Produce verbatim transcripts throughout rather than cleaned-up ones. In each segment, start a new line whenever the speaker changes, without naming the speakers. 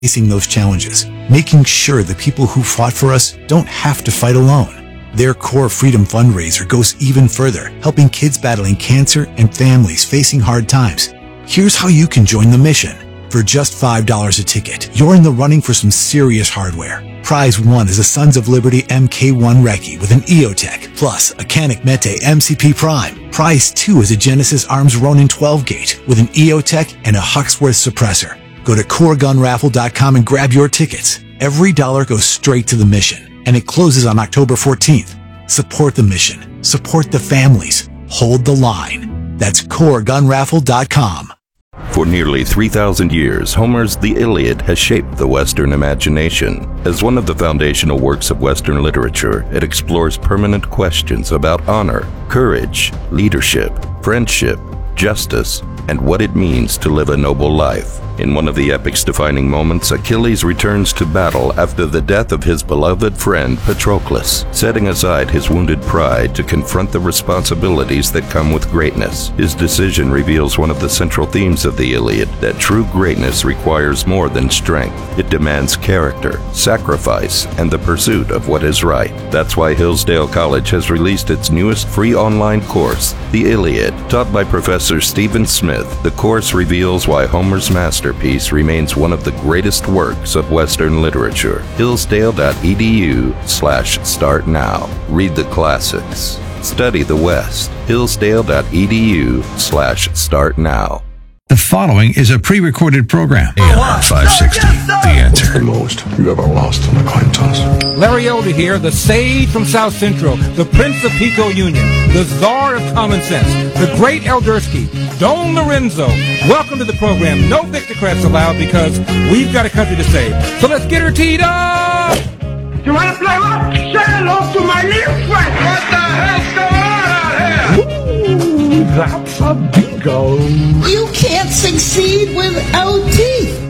facing those challenges, making sure the people who fought for us don't have to fight alone. Their Core Freedom fundraiser goes even further, helping kids battling cancer and families facing hard times. Here's how you can join the mission. For just five dollars a ticket, you're in the running for some serious hardware. Prize one is a Sons of Liberty M K one Recce with an EOTech, plus a Canik Mete M C P Prime. Prize two is a Genesis Arms Ronin twelve gauge with an EOTech and a Huxworth suppressor. Go to core gun raffle dot com and grab your tickets. Every dollar goes straight to the mission, and it closes on October fourteenth. Support the mission. Support the families. Hold the line. That's core gun raffle dot com.
For nearly three thousand years, Homer's The Iliad has shaped the Western imagination. As one of the foundational works of Western literature, it explores permanent questions about honor, courage, leadership, friendship, justice, and what it means to live a noble life. In one of the epic's defining moments, Achilles returns to battle after the death of his beloved friend Patroclus, setting aside his wounded pride to confront the responsibilities that come with greatness. His decision reveals one of the central themes of the Iliad, that true greatness requires more than strength. It demands character, sacrifice, and the pursuit of what is right. That's why Hillsdale College has released its newest free online course, The Iliad. Taught by Professor Stephen Smith, the course reveals why Homer's masterpiece remains one of the greatest works of Western literature. Hillsdale.edu slash start now. Read the classics. Study the West. Hillsdale.edu slash start now.
The following is a pre-recorded program. A M R five sixty, The Answer.
The most you ever lost on a coin toss.
Larry Elder here, the sage from South Central, the Prince of Pico Union, the czar of common sense, the great Eldersky, Don Lorenzo. Welcome to the program. No Victocrats allowed because we've got a country to save. So let's get her teed up!
You want to play what? Say hello to my little friend. What the hell's going on out here?
Ooh, that's a bingo.
You can't succeed without teeth.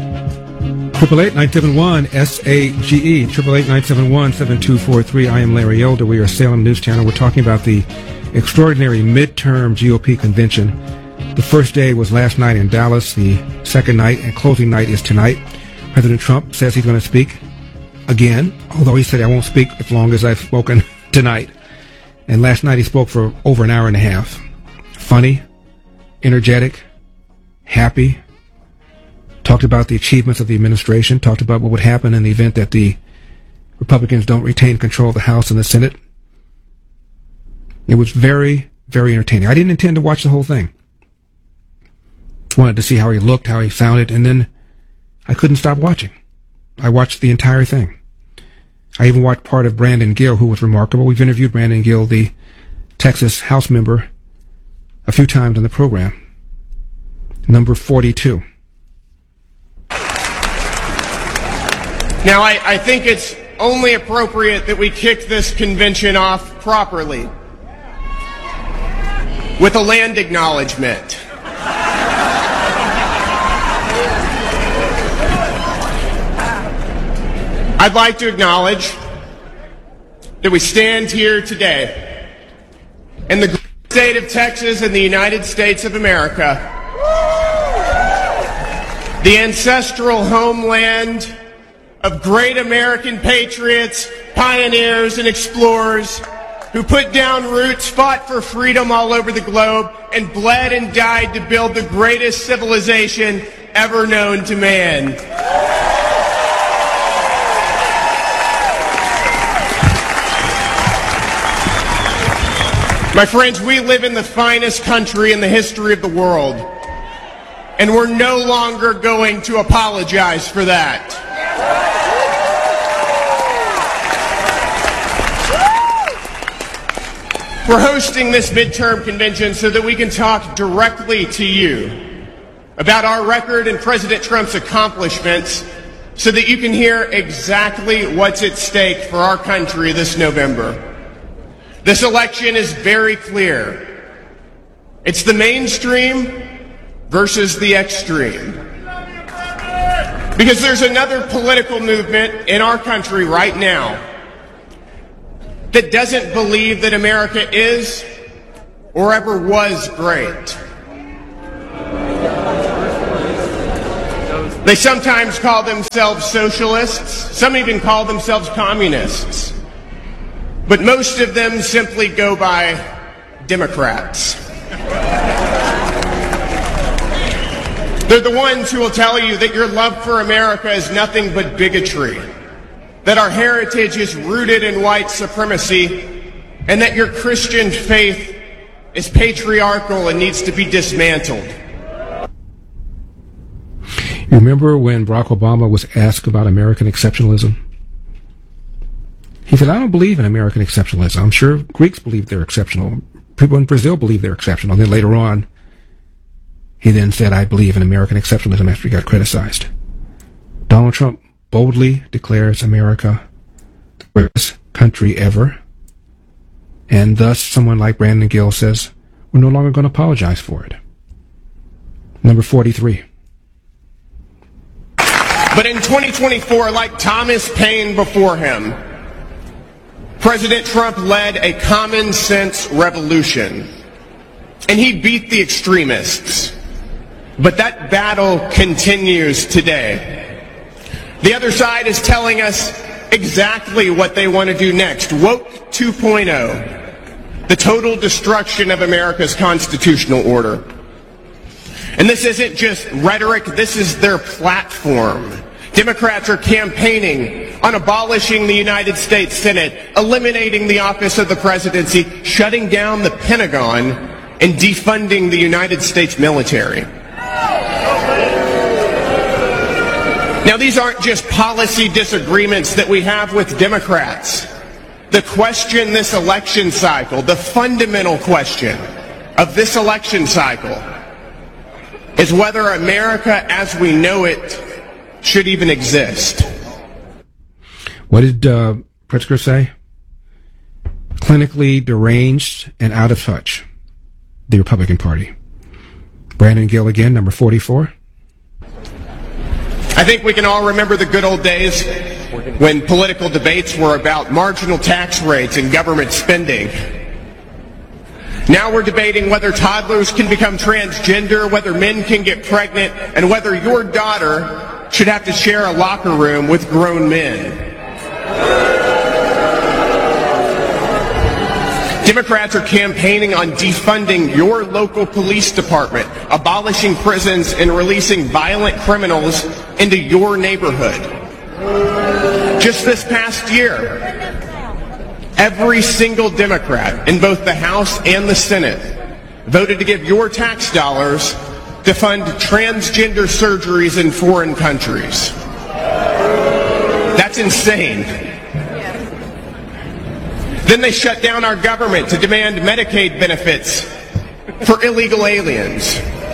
Triple eight nine seven one S A G E. Triple eight nine seven one seven two four three. I am Larry Elder. We are Salem News Channel. We're talking about the extraordinary midterm G O P convention. The first day was last night in Dallas. The second night and closing night is tonight. President Trump says he's going to speak again, although he said I won't speak as long as I've spoken tonight. And last night he spoke for over an hour and a half. Funny, energetic, happy, talked about the achievements of the administration, talked about what would happen in the event that the Republicans don't retain control of the House and the Senate. It was very, very entertaining. I didn't intend to watch the whole thing. Just wanted to see how he looked, how he sounded, and then I couldn't stop watching. I watched the entire thing. I even watched part of Brandon Gill, who was remarkable. We've interviewed Brandon Gill, the Texas House member, a few times on the program. Number forty-two.
Now, I, I think it's only appropriate that we kick this convention off properly with a land acknowledgement. I'd like to acknowledge that we stand here today in the great state of Texas in the United States of America, the ancestral homeland of great American patriots, pioneers, and explorers who put down roots, fought for freedom all over the globe, and bled and died to build the greatest civilization ever known to man. My friends, we live in the finest country in the history of the world, and we're no longer going to apologize for that. We're hosting this midterm convention so that we can talk directly to you about our record and President Trump's accomplishments so that you can hear exactly what's at stake for our country this November. This election is very clear. It's the mainstream versus the extreme. Because there's another political movement in our country right now that doesn't believe that America is or ever was great. They sometimes call themselves socialists. Some even call themselves communists. But most of them simply go by Democrats. They're the ones who will tell you that your love for America is nothing but bigotry, that our heritage is rooted in white supremacy, and that your Christian faith is patriarchal and needs to be dismantled.
You remember when Barack Obama was asked about American exceptionalism? He said, I don't believe in American exceptionalism. I'm sure Greeks believe they're exceptional. People in Brazil believe they're exceptional. And then later on, he then said, I believe in American exceptionalism after he got criticized. Donald Trump boldly declares America the greatest country ever. And thus, someone like Brandon Gill says, we're no longer going to apologize for it. Number forty-three.
But in twenty twenty-four, like Thomas Paine before him, President Trump led a common sense revolution. And he beat the extremists. But that battle continues today. The other side is telling us exactly what they want to do next. Woke two point oh. The total destruction of America's constitutional order. And this isn't just rhetoric, this is their platform. Democrats are campaigning on abolishing the United States Senate, eliminating the office of the presidency, shutting down the Pentagon, and defunding the United States military. Now, these aren't just policy disagreements that we have with Democrats. The question this election cycle, the fundamental question of this election cycle, is whether America as we know it should even exist.
What did uh, Pritzker say? Clinically deranged and out of touch, the Republican Party. Brandon Gill again, number forty-four.
I think we can all remember the good old days when political debates were about marginal tax rates and government spending. Now we're debating whether toddlers can become transgender, whether men can get pregnant, and whether your daughter should have to share a locker room with grown men. Democrats are campaigning on defunding your local police department, abolishing prisons, and releasing violent criminals into your neighborhood. Just this past year, every single Democrat in both the House and the Senate voted to give your tax dollars to fund transgender surgeries in foreign countries. That's insane. Then they shut down our government to demand Medicaid benefits for illegal aliens.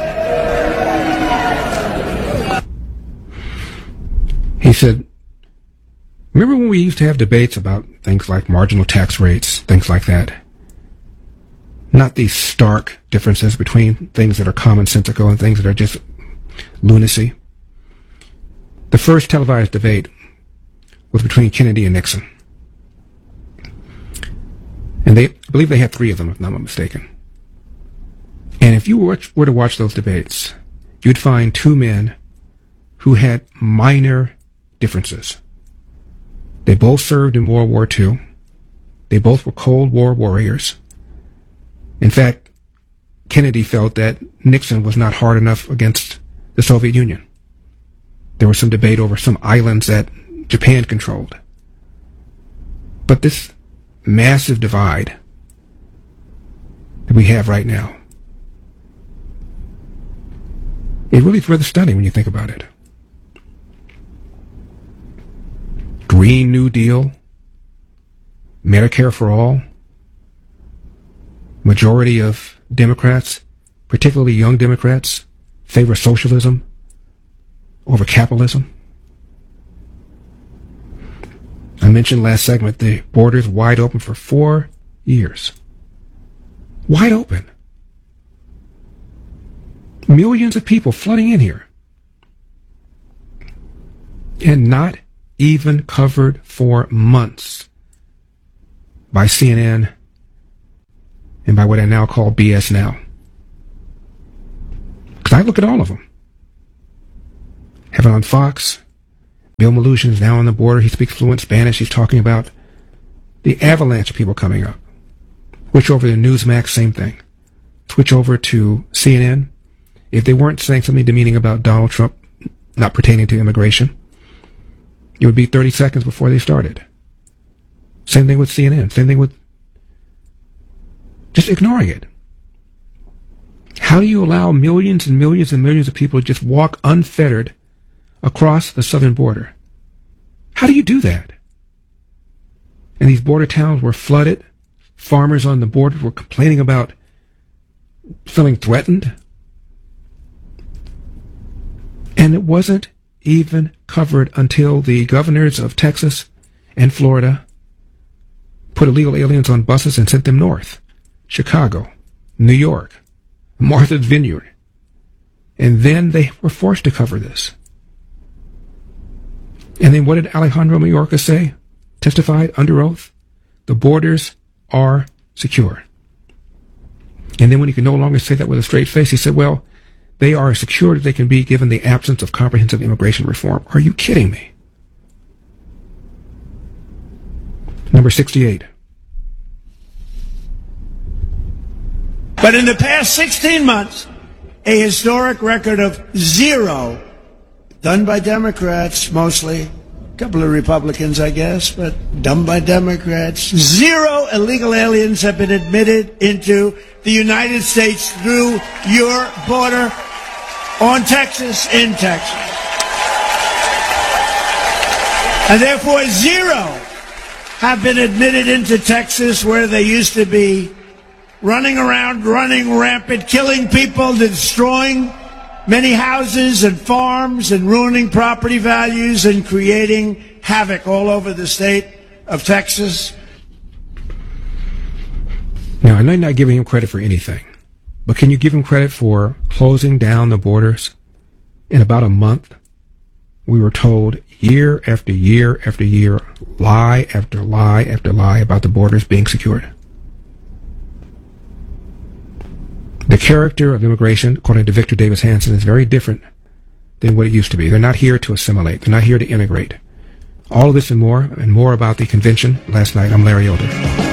He said, remember when we used to have debates about things like marginal tax rates, things like that? Not these stark differences between things that are commonsensical and things that are just lunacy. The first televised debate was between Kennedy and Nixon. And they, I believe they had three of them, if I'm not mistaken. And if you were, were to watch those debates, you'd find two men who had minor differences. They both served in World War Two. They both were Cold War warriors. In fact, Kennedy felt that Nixon was not hard enough against the Soviet Union. There was some debate over some islands that Japan controlled. But this massive divide that we have right now, it really is rather stunning when you think about it. Green New Deal, Medicare for all, majority of Democrats, particularly young Democrats, favor socialism over capitalism. I mentioned last segment the borders wide open for four years. Wide open. Millions of people flooding in here. And not even covered for months by C N N and by what I now call B S Now. Because I look at all of them. have it on Fox. Bill Melugin is now on the border. He speaks fluent Spanish. He's talking about the avalanche of people coming up. Switch over to Newsmax, same thing. Switch over to C N N. If they weren't saying something demeaning about Donald Trump not pertaining to immigration, it would be thirty seconds before they started. Same thing with C N N. Same thing with just ignoring it. How do you allow millions and millions and millions of people to just walk unfettered across the southern border? How do you do that? And these border towns were flooded. Farmers on the border were complaining about feeling threatened. And it wasn't even covered until the governors of Texas and Florida put illegal aliens on buses and sent them north. Chicago, New York, Martha's Vineyard. And then they were forced to cover this. And then what did Alejandro Mayorkas say? Testified under oath? The borders are secure. And then when he could no longer say that with a straight face, he said, well, they are as secure as they can be given the absence of comprehensive immigration reform. Are you kidding me? Number sixty-eight.
But in the past sixteen months, a historic record of zero, done by Democrats mostly, a couple of Republicans, I guess, but done by Democrats. Zero illegal aliens have been admitted into the United States through your border on Texas, in Texas. And therefore, zero have been admitted into Texas, where they used to be running around, running rampant, killing people, destroying many houses and farms and ruining property values and creating havoc all over the state of Texas.
Now, I know you're not giving him credit for anything, but can you give him credit for closing down the borders in about a month? We were told year after year after year, lie after lie after lie about the borders being secured. The character of immigration, according to Victor Davis Hanson, is very different than what it used to be. They're not here to assimilate. They're not here to integrate. All of this and more, and more about the convention last night. I'm Larry Elder.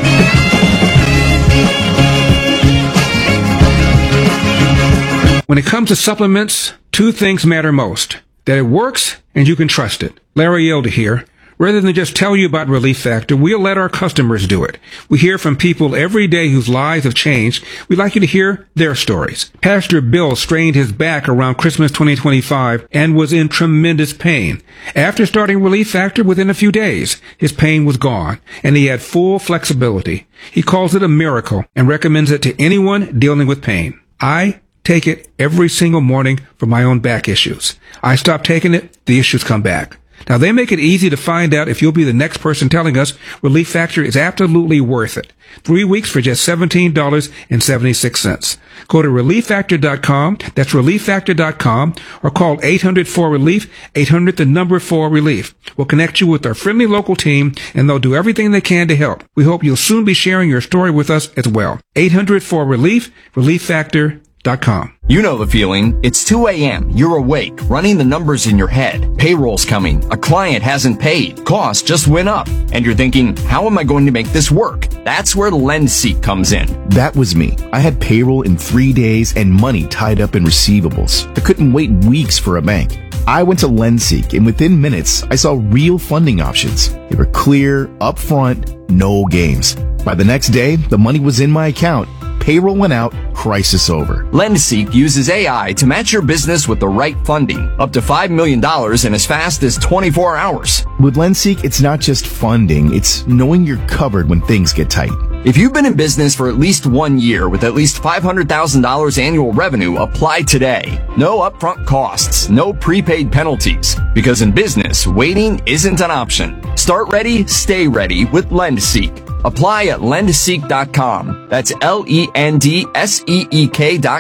When it comes to supplements, two things matter most. That it works and you can trust it. Larry Elder here. Rather than just tell you about Relief Factor, we'll let our customers do it. We hear from people every day whose lives have changed. We'd like you to hear their stories. Pastor Bill strained his back around Christmas twenty twenty-five and was in tremendous pain. After starting Relief Factor, within a few days, his pain was gone, and he had full flexibility. He calls it a miracle and recommends it to anyone dealing with pain. I take it every single morning for my own back issues. I stop taking it, the issues come back. Now, they make it easy to find out if you'll be the next person telling us Relief Factor is absolutely worth it. Three weeks for just seventeen dollars and seventy-six cents. Go to relief factor dot com. That's relief factor dot com, or call eight hundred four relief, eight hundred the number four relief. We'll connect you with our friendly local team, and they'll do everything they can to help. We hope you'll soon be sharing your story with us as well. eight hundred four relief, relief factor dot com.
You know the feeling. It's two a.m. You're awake, running the numbers in your head. Payroll's coming. A client hasn't paid. Costs just went up. And you're thinking, how am I going to make this work? That's where LendSeek comes in.
That was me. I had payroll in three days and money tied up in receivables. I couldn't wait weeks for a bank. I went to LendSeek, and within minutes, I saw real funding options. They were clear, upfront, no games. By the next day, the money was in my account. Payroll went out, crisis over.
LendSeek uses A I to match your business with the right funding, up to five million dollars in as fast as twenty-four hours.
With LendSeek, it's not just funding, it's knowing you're covered when things get tight.
If you've been in business for at least one year with at least five hundred thousand dollars annual revenue, apply today. No upfront costs, no prepaid penalties. Because in business, waiting isn't an option. Start ready, stay ready with LendSeek. Apply at lend seek dot com. That's L E N D S E E K dot com.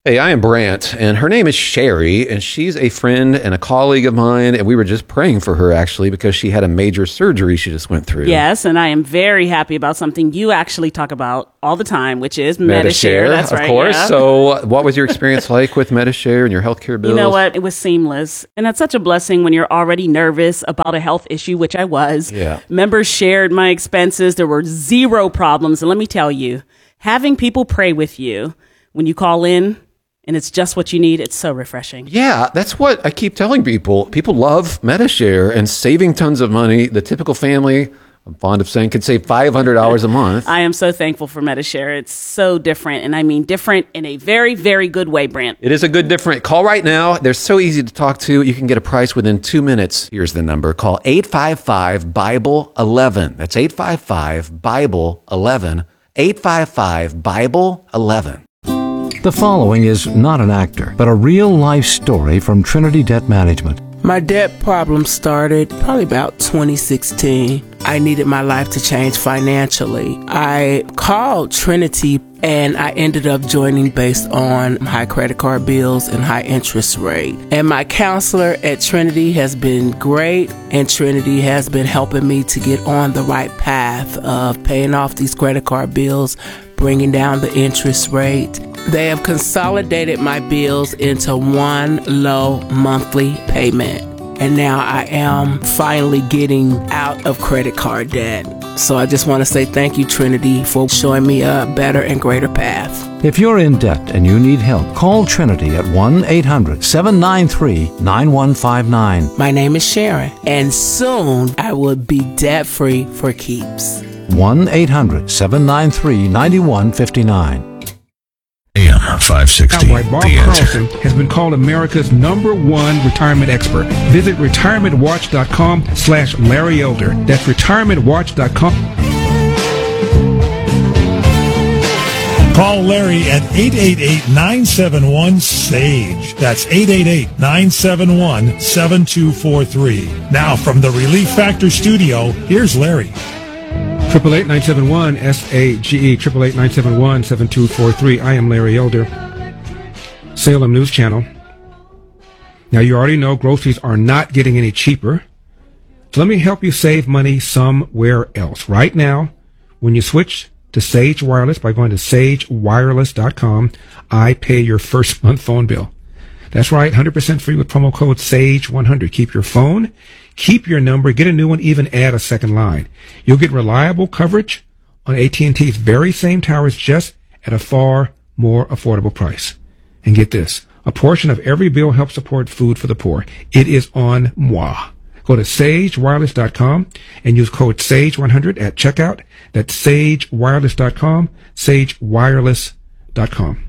Hey, I am Brant, and her name is Sherry, and she's a friend and a colleague of mine, and we were just praying for her, actually, because she had a major surgery she just went through.
Yes, and I am very happy about something you actually talk about all the time, which is Medi-Share.
Medi-Share,
That's
of
right,
course.
yeah.
So what was your experience like with Medi-Share and your healthcare bills?
You know what? It was seamless. And that's such a blessing when you're already nervous about a health issue, which I was.
Yeah.
Members shared my expenses. There were zero problems. And let me tell you, having people pray with you when you call in, and it's just what you need, it's so refreshing.
Yeah, that's what I keep telling people. People love Medi-Share and saving tons of money. The typical family, I'm fond of saying, could save five hundred dollars a month.
I am so thankful for Medi-Share. It's so different, and I mean different in a very, very good way, Brant.
It is a good different. Call right now. They're so easy to talk to. You can get a price within two minutes. Here's the number. Call eight five five, Bible eleven. That's eight five five, Bible eleven. eight five five, Bible eleven.
The following is not an actor, but a real-life story from Trinity Debt Management.
My debt problem started probably about twenty sixteen. I needed my life to change financially. I called Trinity and I ended up joining based on high credit card bills and high interest rate. And my counselor at Trinity has been great, and Trinity has been helping me to get on the right path of paying off these credit card bills, bringing down the interest rate. They have consolidated my bills into one low monthly payment. And now I am finally getting out of credit card debt. So I just want to say thank you, Trinity, for showing me a better and greater path.
If you're in debt and you need help, call Trinity at one eight hundred, seven nine three, nine one five nine.
My name is Sharon, and soon I will be debt-free for keeps.
one eight hundred, seven nine three, nine one five nine.
A M five sixty.
Outright, Bob
The Answer.
Carlson has been called America's number one retirement expert. Visit retirement watch dot com slash Larry Elder. That's retirement watch dot com.
Call Larry at eight eight eight, nine seven one, S A G E. That's eight eight eight, nine seven one, seven two four three. Now from the Relief Factor studio, here's Larry.
Triple eight nine seven one S A G E. Triple eight nine seven one seven two four three. I am Larry Elder. Salem News Channel. Now you already know groceries are not getting any cheaper. So let me help you save money somewhere else. Right now, when you switch to Sage Wireless by going to sage wireless dot com, I pay your first month phone bill. That's right, one hundred percent free with promo code SAGE one hundred. Keep your phone, keep your number, get a new one, even add a second line. You'll get reliable coverage on A T and T's very same towers, just at a far more affordable price. And get this, a portion of every bill helps support food for the poor. It is on moi. Go to sage wireless dot com and use code SAGE one hundred at checkout. That's sage wireless dot com, sage wireless dot com.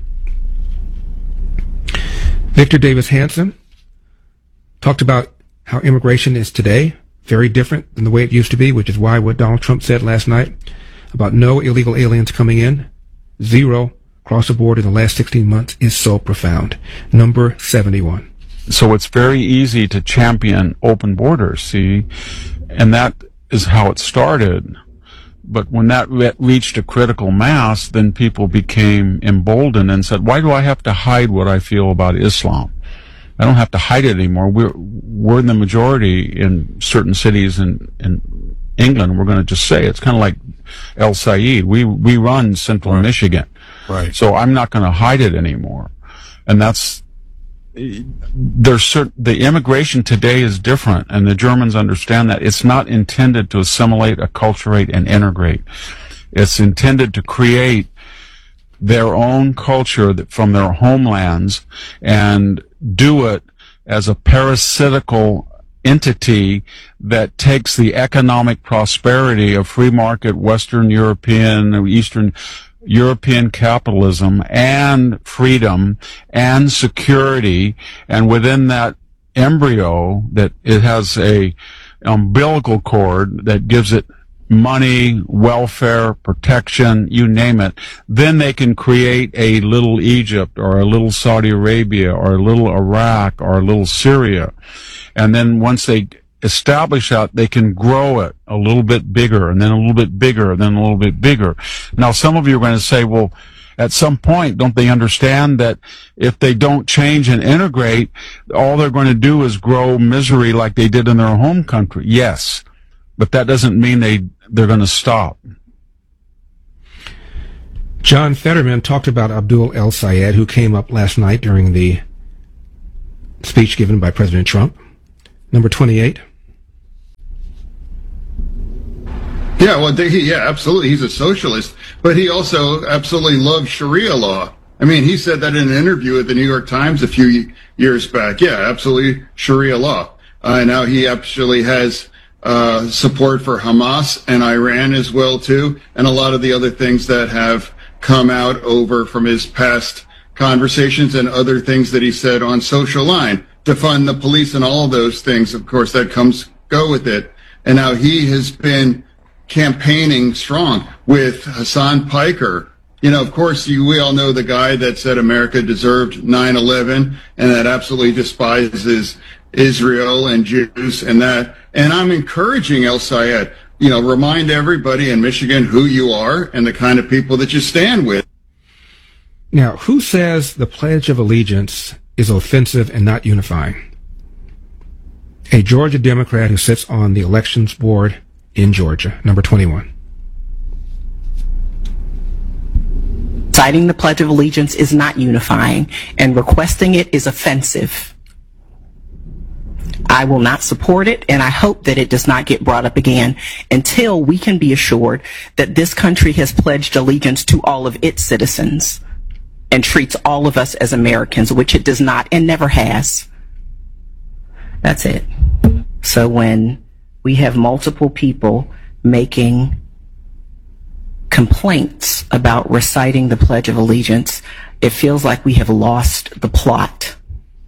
Victor Davis Hanson talked about how immigration is today very different than the way it used to be, which is why what Donald Trump said last night about no illegal aliens coming in, zero across the board in the last sixteen months, is so profound. Number seventy-one.
So it's very easy to champion open borders, see, and that is how it started. But when that re- reached a critical mass, then people became emboldened and said, why do I have to hide what I feel about Islam? I don't have to hide it anymore. We're, we're in the majority in certain cities in, in England. We're going to just say it's kind of like El Sayed. We, we run central right. Michigan.
Right.
So I'm not going to hide it anymore. And that's, there's certain, the immigration today is different, and the Germans understand that. It's not intended to assimilate, acculturate, and integrate. It's intended to create their own culture that, from their homelands, and do it as a parasitical entity that takes the economic prosperity of free market Western European, Eastern European capitalism and freedom and security, and within that embryo that it has a umbilical cord that gives it money, welfare, protection, you name it, then they can create a little Egypt or a little Saudi Arabia or a little Iraq or a little Syria. And then once they establish that, they can grow it a little bit bigger and then a little bit bigger and then a little bit bigger. Now, some of you are going to say, well, at some point, don't they understand that if they don't change and integrate, all they're going to do is grow misery like they did in their home country? Yes. But that doesn't mean they, they're going to stop.
John Fetterman talked about Abdul El-Sayed, who came up last night during the speech given by President Trump. Number twenty-eight.
Yeah, well, he, yeah, absolutely. He's a socialist, but he also absolutely loves Sharia law. I mean, he said that in an interview with the New York Times a few years back. Yeah, absolutely, Sharia law. Uh, now he actually has uh, support for Hamas and Iran as well, too, and a lot of the other things that have come out over from his past conversations and other things that he said on Social Line to fund the police and all of those things. Of course, that comes go with it. And now he has been campaigning strong with Hassan Piker. You know, of course, you, we all know the guy that said America deserved nine eleven and that absolutely despises Israel and Jews and that. And I'm encouraging El-Sayed, you know, remind everybody in Michigan who you are and the kind of people that you stand with.
Now, who says the Pledge of Allegiance is offensive and not unifying? A Georgia Democrat who sits on the elections board in Georgia, number twenty-one.
Citing the Pledge of Allegiance is not unifying, and requesting it is offensive. I will not support it, and I hope that it does not get brought up again until we can be assured that this country has pledged allegiance to all of its citizens and treats all of us as Americans, which it does not and never has. That's it. So when we have multiple people making complaints about reciting the Pledge of Allegiance, it feels like we have lost the plot.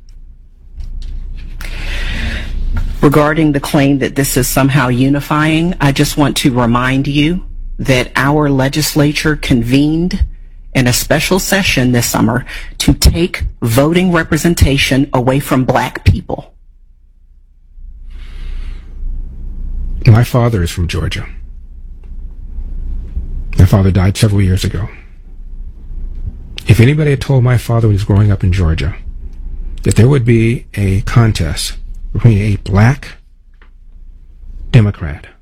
Regarding the claim that this is somehow unifying, I just want to remind you that our legislature convened in a special session this summer to take voting representation away from black people.
My father is from Georgia. My father died several years ago. If anybody had told my father when he was growing up in Georgia that there would be a contest between a black Democrat,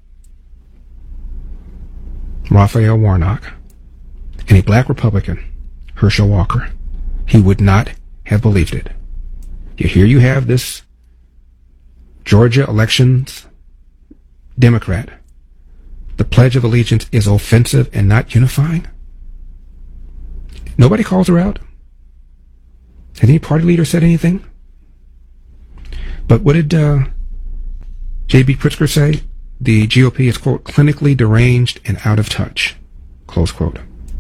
Raphael Warnock, and a black Republican, Herschel Walker, he would not have believed it. Yet here you have this Georgia elections Democrat. The Pledge of Allegiance is offensive and not unifying. Nobody calls her out. Has any party leader said anything? But what did uh, J B Pritzker say? The G O P is, quote, clinically deranged and out of touch, close quote.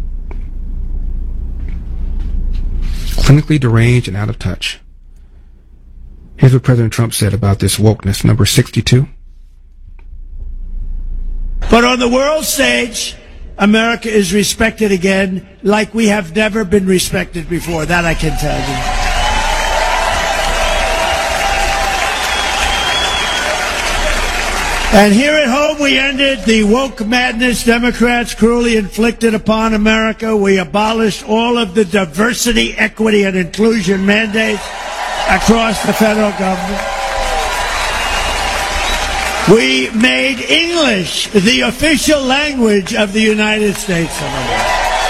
Clinically deranged and out of touch. Here's what President Trump said about this wokeness, number sixty-two.
But on the world stage, America is respected again like we have never been respected before. That I can tell you. And here at home, we ended the woke madness Democrats cruelly inflicted upon America. We abolished all of the diversity, equity, and inclusion mandates across the federal government. We made English the official language of the United States of America.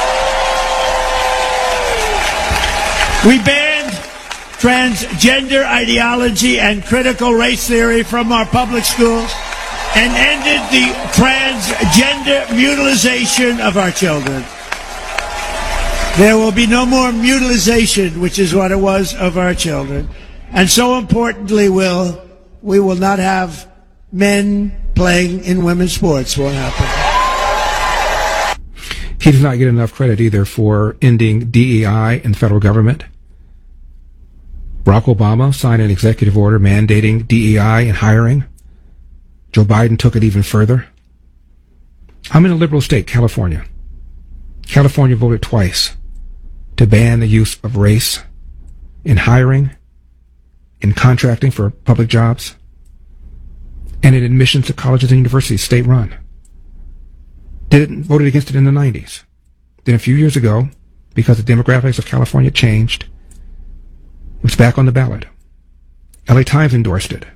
We banned transgender ideology and critical race theory from our public schools and ended the transgender mutilization of our children. There will be no more mutilization, which is what it was, of our children. And so importantly, will we will not have men playing in women's sports. Won't happen.
He does not get enough credit either for ending D E I in the federal government. Barack Obama signed an executive order mandating D E I in hiring. Joe Biden took it even further. I'm in a liberal state, California. California voted twice to ban the use of race in hiring, in contracting for public jobs, and in admissions to colleges and universities, state-run. Did it, voted against it in the nineties. Then a few years ago, because the demographics of California changed. It was back on the ballot. L A Times endorsed it.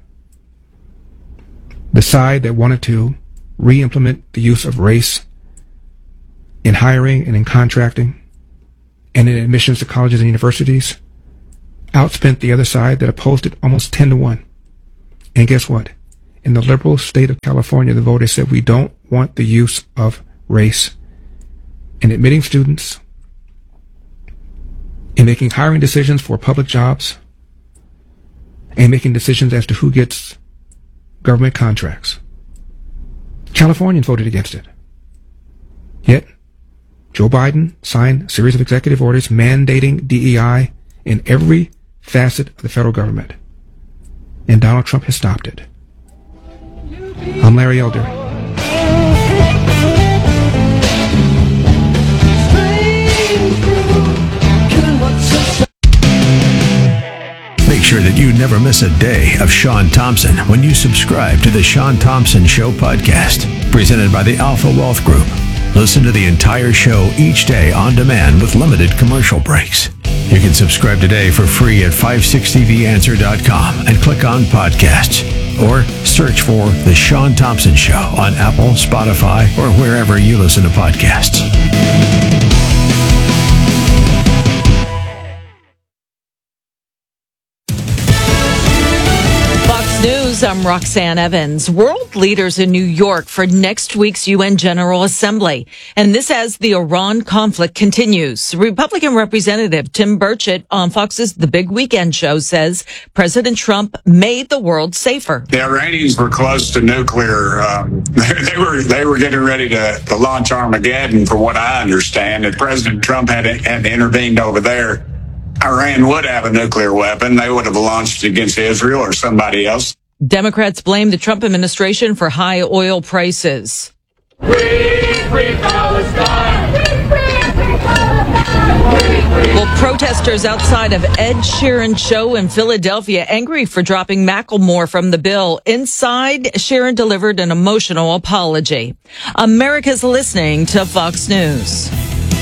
The side that wanted to re-implement the use of race in hiring and in contracting and in admissions to colleges and universities outspent the other side that opposed it almost ten to one. And guess what? In the liberal state of California, the voters said we don't want the use of race in admitting students, in making hiring decisions for public jobs, and making decisions as to who gets government contracts. Californians voted against it. Yet, Joe Biden signed a series of executive orders mandating D E I in every facet of the federal government. And Donald Trump has stopped it. I'm Larry Elder.
Make sure that you never miss a day of Sean Thompson when you subscribe to the Sean Thompson Show podcast, presented by the Alpha Wealth Group. Listen to the entire show each day on demand with limited commercial breaks. You can subscribe today for free at five sixty the answer dot com and click on podcasts, or search for The Sean Thompson Show on Apple, Spotify, or wherever you listen to podcasts.
News, I'm Roxanne Evans. World leaders in New York for next week's U N General Assembly. And this as the Iran conflict continues. Republican Representative Tim Burchett on Fox's The Big Weekend Show says President Trump made the world safer.
The Iranians were close to nuclear. Um, they were they were getting ready to, to launch Armageddon, from what I understand. If President Trump had, had intervened over there, Iran would have a nuclear weapon. They would have launched it against Israel or somebody else.
Democrats blame the Trump administration for high oil prices.
Free, free Palestine!
Well, protesters outside of Ed Sheeran's show in Philadelphia angry for dropping Macklemore from the bill. Inside, Sheeran delivered an emotional apology. America's listening to Fox News.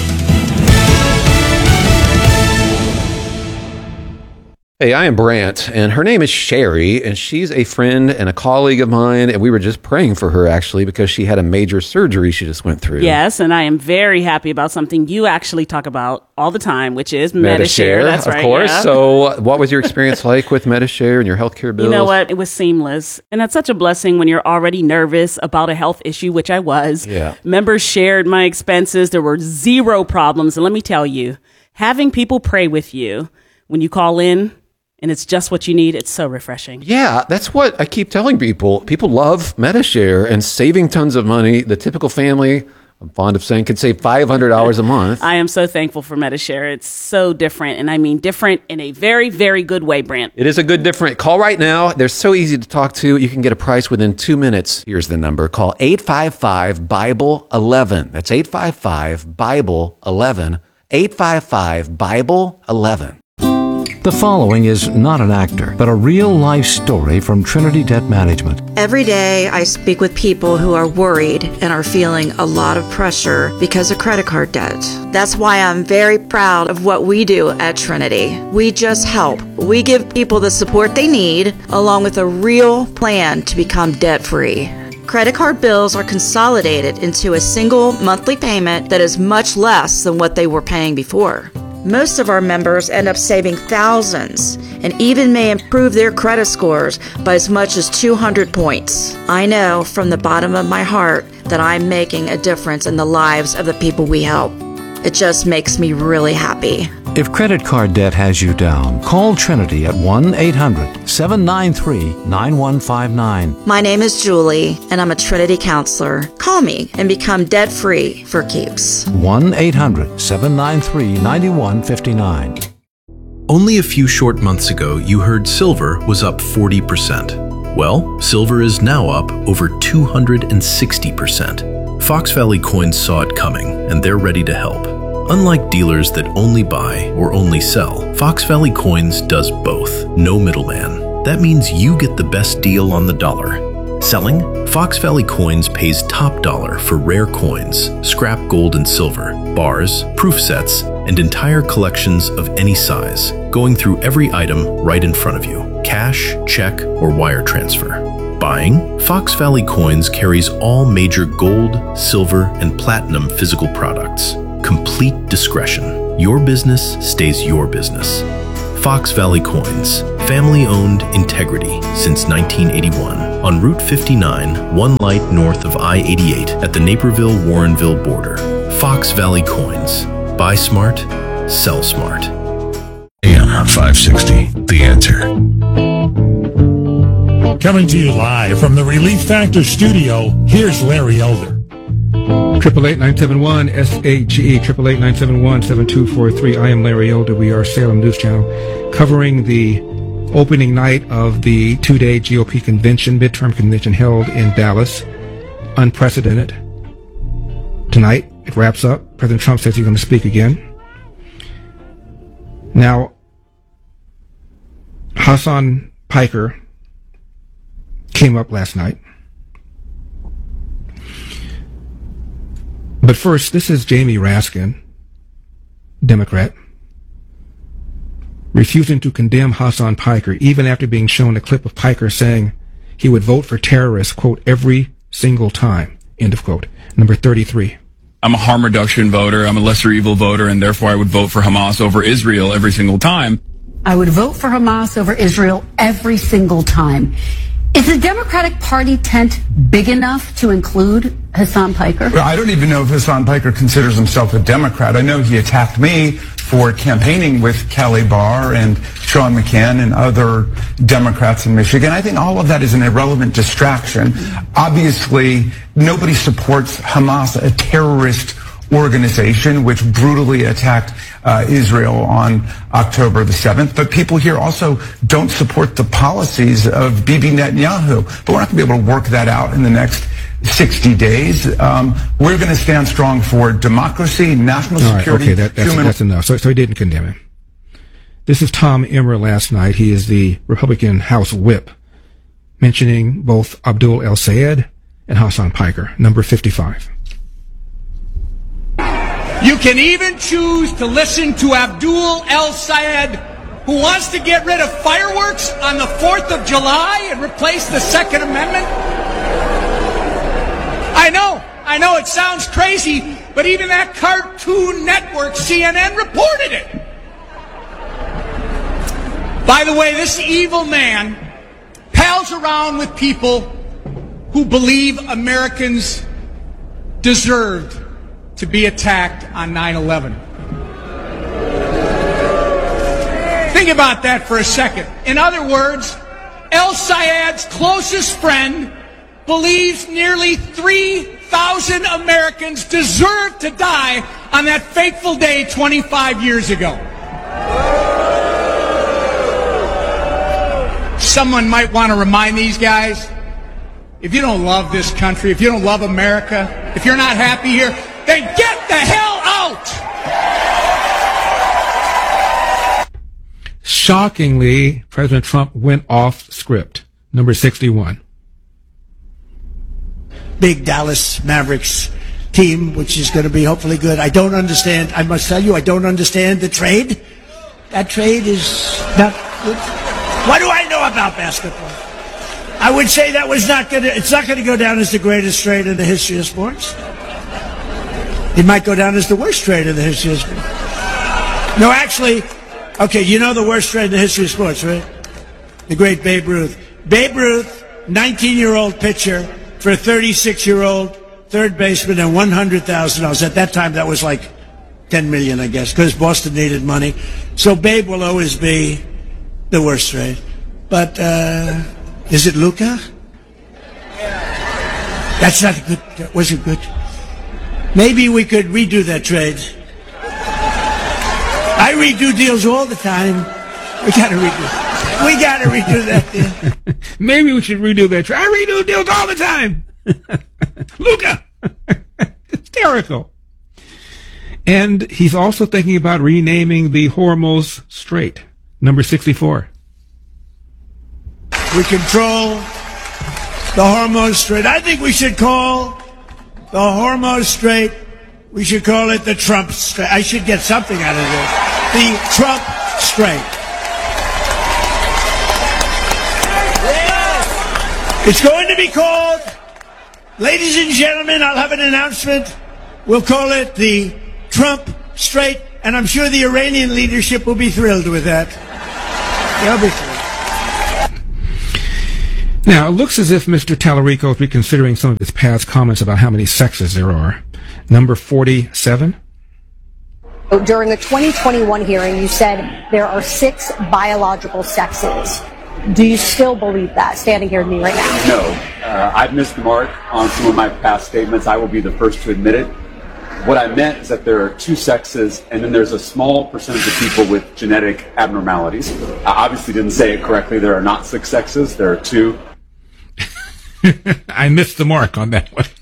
Hey, I am Brant, and her name is Sherry, and she's a friend and a colleague of mine, and we were just praying for her, actually, because she had a major surgery she just went through.
Yes, and I am very happy about something you actually talk about all the time, which is Medi-Share. That's
of
right,
course.
yeah.
So what was your experience like with Medi-Share and your healthcare bills?
You know what? It was seamless, and that's such a blessing when you're already nervous about a health issue, which I was.
Yeah.
Members shared my expenses. There were zero problems, and let me tell you, having people pray with you when you call in, and it's just what you need, it's so refreshing.
Yeah, that's what I keep telling people. People love Medi-Share and saving tons of money. The typical family, I'm fond of saying, could save five hundred dollars a month.
I am so thankful for Medi-Share. It's so different, and I mean different in a very, very good way, Brant.
It is a good different. Call right now. They're so easy to talk to. You can get a price within two minutes. Here's the number. Call eight five five Bible eleven. That's eight five five Bible eleven. eight five five Bible eleven.
The following is not an actor, but a real-life story from Trinity Debt Management.
Every day, I speak with people who are worried and are feeling a lot of pressure because of credit card debt. That's why I'm very proud of what we do at Trinity. We just help. We give people the support they need, along with a real plan to become debt-free. Credit card bills are consolidated into a single monthly payment that is much less than what they were paying before. Most of our members end up saving thousands and even may improve their credit scores by as much as two hundred points. I know from the bottom of my heart that I'm making a difference in the lives of the people we help. It just makes me really happy.
If credit card debt has you down, call Trinity at one eight hundred seven nine three nine one five nine.
My name is Julie, and I'm a Trinity counselor. Call me and become debt-free for keeps.
one eight hundred seven nine three nine one five nine.
Only a few short months ago, you heard silver was up forty percent. Well, silver is now up over two hundred sixty percent. Fox Valley Coins saw it coming, and they're ready to help. Unlike dealers that only buy or only sell, Fox Valley Coins does both. No middleman. That means you get the best deal on the dollar. Selling? Fox Valley Coins pays top dollar for rare coins, scrap gold and silver, bars, proof sets, and entire collections of any size, going through every item right in front of you, cash, check, or wire transfer. Buying? Fox Valley Coins carries all major gold, silver, and platinum physical products. Complete discretion. Your business stays your business. Fox Valley Coins, family-owned integrity since nineteen eighty-one. On Route fifty-nine, one light north of I eighty-eight at the Naperville-Warrenville border. Fox Valley Coins. Buy smart, sell smart.
A M five sixty, The Answer.
Coming to you live from the Relief Factor studio, here's Larry Elder.
Triple eight nine seven one S A G E, triple eight nine seven one seven two four three. I am Larry Elder. We are Salem News Channel, covering the opening night of the two-day G O P convention, midterm convention held in Dallas. Unprecedented. Tonight, it wraps up. President Trump says he's going to speak again. Now, Hasan Piker came up last night. But first, this is Jamie Raskin, Democrat, refusing to condemn Hasan Piker, even after being shown a clip of Piker saying he would vote for terrorists, quote, every single time, end of quote. Number thirty-three.
I'm a harm reduction voter. I'm a lesser evil voter, and therefore I would vote for Hamas over Israel every single time.
I would vote for Hamas over Israel every single time. Is the Democratic Party tent big enough to include Hasan Piker?
Well, I don't even know if Hasan Piker considers himself a Democrat. I know he attacked me for campaigning with Kelly Barr and Sean McCann and other Democrats in Michigan. I think all of that is an irrelevant distraction. Obviously, nobody supports Hamas, a terrorist organization which brutally attacked uh, Israel on October the seventh. But people here also don't support the policies of Bibi Netanyahu. But we're not going to be able to work that out in the next sixty days. Um, we're going to stand strong for democracy, national
All right,
security,
okay, that, that's,
human...
that's enough. So, so he didn't condemn him. This is Tom Emmer last night. He is the Republican House Whip, mentioning both Abdul El-Sayed and Hasan Piker. Number fifty-five.
You can even choose to listen to Abdul El-Sayed, who wants to get rid of fireworks on the fourth of July and replace the Second Amendment. I know, I know it sounds crazy, but even that Cartoon Network, C N N, reported it. By the way, this evil man pals around with people who believe Americans deserved to be attacked on nine eleven. Think about that for a second. In other words, El-Sayed's closest friend believes nearly three thousand Americans deserve to die on that fateful day twenty-five years ago. Someone might want to remind these guys, if you don't love this country, if you don't love America, if you're not happy here, then get the hell out!
Shockingly, President Trump went off script. Number sixty-one.
Big Dallas Mavericks team, which is going to be hopefully good. I don't understand. I must tell you, I don't understand the trade. That trade is not good. What do I know about basketball? I would say that was not going to, it's not going to go down as the greatest trade in the history of sports. It might go down as the worst trade in the history of sports. No, actually, okay, you know the worst trade in the history of sports, right? The great Babe Ruth. Babe Ruth, nineteen-year-old pitcher for a thirty-six-year-old third baseman and one hundred thousand dollars. At that time, that was like ten million dollars, I guess, because Boston needed money. So Babe will always be the worst trade. But, uh, is it Luka? That's not a good, that wasn't good. Maybe we could redo that trade. I redo deals all the time. We gotta redo. We gotta redo that deal.
Maybe we should redo that trade. I redo deals all the time. Luka, hysterical. And he's also thinking about renaming the Hormuz Strait. Number sixty-four.
We control the Hormuz Strait. I think we should call the Hormuz Strait We should call it the Trump Strait. I should get something out of this. The Trump Strait. It's going to be called, ladies and gentlemen, I'll have an announcement. We'll call it the Trump Strait, and I'm sure the Iranian leadership will be thrilled with that. They'll be thrilled.
Now, it looks as if Mister Tallarico is reconsidering some of his past comments about how many sexes there are. Number forty-seven.
During the twenty twenty-one hearing, you said there are six biological sexes. Do you still believe that, standing here with me right now?
No. Uh, I've missed the mark on some of my past statements. I will be the first to admit it. What I meant is that there are two sexes, and then there's a small percentage of people with genetic abnormalities. I obviously didn't say it correctly. There are not six sexes. There are two.
I missed the mark on that one.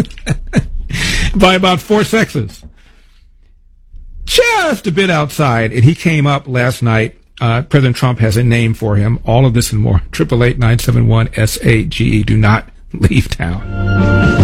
By about four sexes. Just a bit outside. And he came up last night. Uh, President Trump has a name for him. All of this and more. eight eight eight, nine seven one, S A G E. Do not leave town.